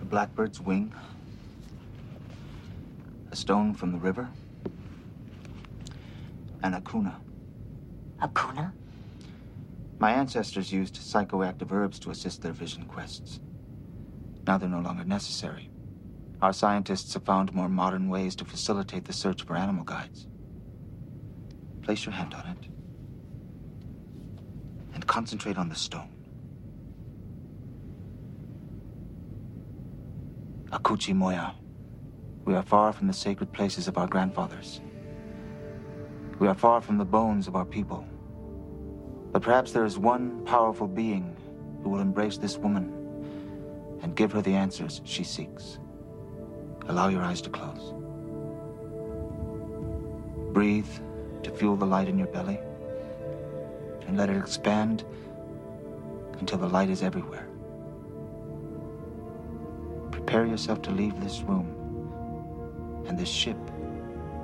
blackbird's wing, a stone from the river, and a kuna. A kuna? My ancestors used psychoactive herbs to assist their vision quests. Now they're no longer necessary. Our scientists have found more modern ways to facilitate the search for animal guides. Place your hand on it and concentrate on the stone. Akuchi Moya, we are far from the sacred places of our grandfathers. We are far from the bones of our people. But perhaps there is one powerful being who will embrace this woman and give her the answers she seeks. Allow your eyes to close. Breathe to fuel the light in your belly, and let it expand until the light is everywhere. Prepare yourself to leave this room and this ship